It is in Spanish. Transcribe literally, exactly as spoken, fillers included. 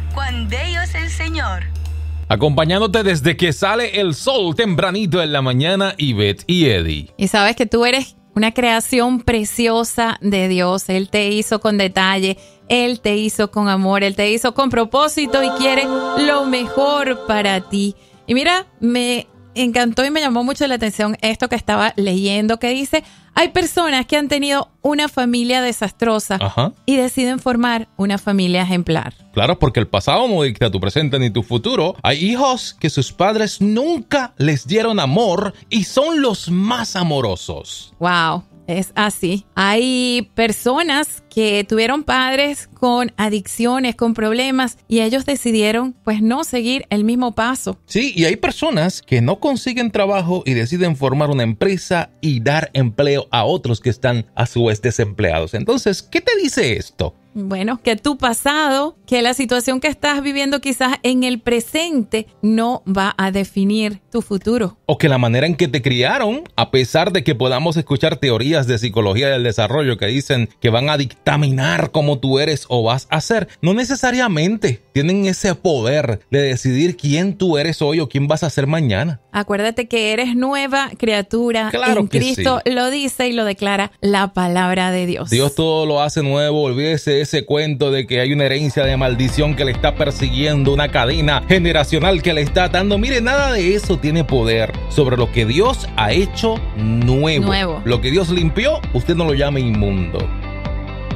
Juan de Dios el Señor. Acompañándote desde que sale el sol tempranito en la mañana, Ivette y Eddie. Y sabes que tú eres una creación preciosa de Dios. Él te hizo con detalle, Él te hizo con amor, Él te hizo con propósito y quiere lo mejor para ti. Y mira, me encantó y me llamó mucho la atención esto que estaba leyendo, que dice, hay personas que han tenido una familia desastrosa Ajá. y deciden formar una familia ejemplar. Claro, porque el pasado no dicta tu presente ni tu futuro. Hay hijos que sus padres nunca les dieron amor y son los más amorosos. Wow, es así. Hay personas que tuvieron padres con adicciones, con problemas, y ellos decidieron pues no seguir el mismo paso. Sí, y hay personas que no consiguen trabajo y deciden formar una empresa y dar empleo a otros que están a su vez desempleados. Entonces, ¿qué te dice esto? Bueno, que tu pasado, que la situación que estás viviendo quizás en el presente no va a definir tu futuro. O que la manera en que te criaron, a pesar de que podamos escuchar teorías de psicología del desarrollo que dicen que van a dictaminar cómo tú eres o vas a ser, no necesariamente tienen ese poder de decidir quién tú eres hoy o quién vas a ser mañana. Acuérdate que eres nueva criatura. Claro en que Cristo sí. Lo dice y lo declara la palabra de Dios. Dios todo lo hace nuevo. Olvídese de ese cuento de que hay una herencia de maldición que le está persiguiendo, una cadena generacional que le está atando. Mire, nada de eso tiene poder sobre lo que Dios ha hecho nuevo. Nuevo. Lo que Dios limpió, usted no lo llame inmundo.